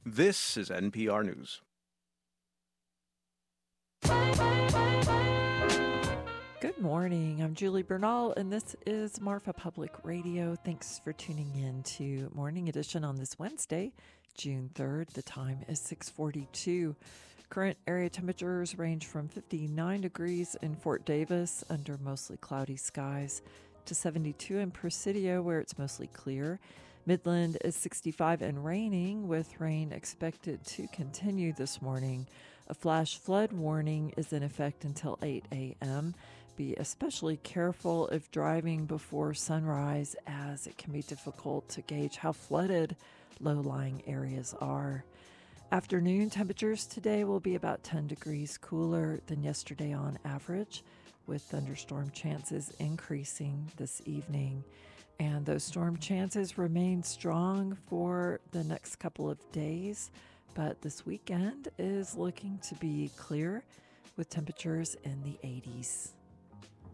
This is NPR News. Good morning. I'm Julie Bernal, and this is Marfa Public Radio. Thanks for tuning in to Morning Edition on this Wednesday, June 3rd. The time is 6:42. Current area temperatures range from 59 degrees in Fort Davis under mostly cloudy skies to 72 in Presidio, where it's mostly clear. Midland is 65 and raining, with rain expected to continue this morning. A flash flood warning is in effect until 8 a.m. Be especially careful if driving before sunrise, as it can be difficult to gauge how flooded low-lying areas are. Afternoon temperatures today will be about 10 degrees cooler than yesterday on average, with thunderstorm chances increasing this evening. And those storm chances remain strong for the next couple of days, but this weekend is looking to be clear with temperatures in the 80s.